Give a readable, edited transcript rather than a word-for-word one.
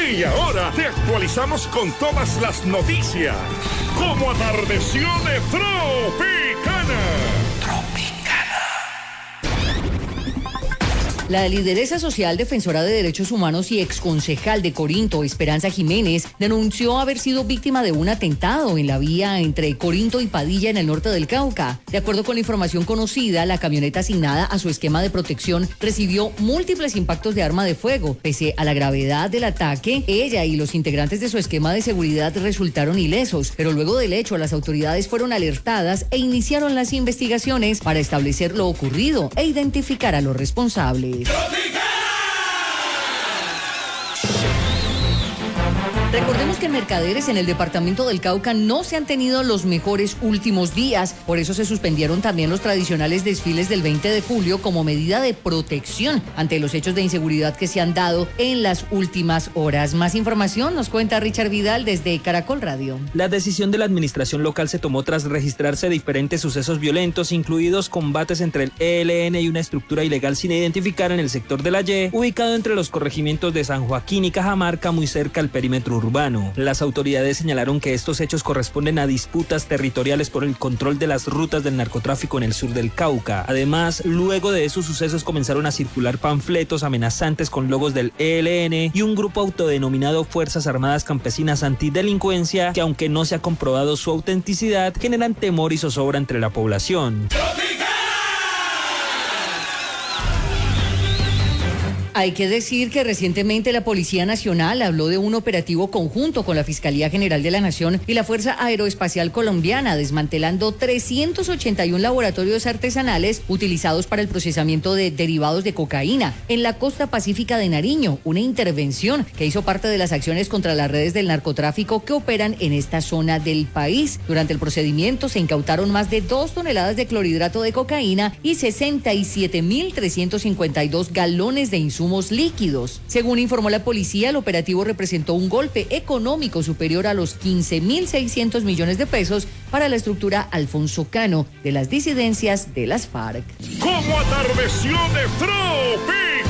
Y ahora te actualizamos con todas las noticias. Como atardeció de Tropicana. La lideresa social, defensora de derechos humanos y exconcejal de Corinto, Esperanza Jiménez, denunció haber sido víctima de un atentado en la vía entre Corinto y Padilla en el norte del Cauca. De acuerdo con la información conocida, la camioneta asignada a su esquema de protección recibió múltiples impactos de arma de fuego. Pese a la gravedad del ataque, ella y los integrantes de su esquema de seguridad resultaron ilesos, pero luego del hecho las autoridades fueron alertadas e iniciaron las investigaciones para establecer lo ocurrido e identificar a los responsables. Recordemos que en Mercaderes, en el departamento del Cauca, no se han tenido los mejores últimos días. Por eso se suspendieron también los tradicionales desfiles del 20 de julio como medida de protección ante los hechos de inseguridad que se han dado en las últimas horas. Más información nos cuenta Richard Vidal desde Caracol Radio. La decisión de la administración local se tomó tras registrarse diferentes sucesos violentos, incluidos combates entre el ELN y una estructura ilegal sin identificar en el sector de la Y, ubicado entre los corregimientos de San Joaquín y Cajamarca, muy cerca al perímetro urbano. Las autoridades señalaron que estos hechos corresponden a disputas territoriales por el control de las rutas del narcotráfico en el sur del Cauca. Además, luego de esos sucesos comenzaron a circular panfletos amenazantes con logos del ELN y un grupo autodenominado Fuerzas Armadas Campesinas Antidelincuencia, que aunque no se ha comprobado su autenticidad, generan temor y zozobra entre la población. Hay que decir que recientemente la Policía Nacional habló de un operativo conjunto con la Fiscalía General de la Nación y la Fuerza Aeroespacial Colombiana, desmantelando 381 laboratorios artesanales utilizados para el procesamiento de derivados de cocaína en la costa pacífica de Nariño, una intervención que hizo parte de las acciones contra las redes del narcotráfico que operan en esta zona del país. Durante el procedimiento se incautaron más de 2 toneladas de clorhidrato de cocaína y 67.352 galones de insumos líquidos. Según informó la policía, el operativo representó un golpe económico superior a los 15.600 millones de pesos para la estructura Alfonso Cano de las disidencias de las FARC. Como atardeció de Tropicana.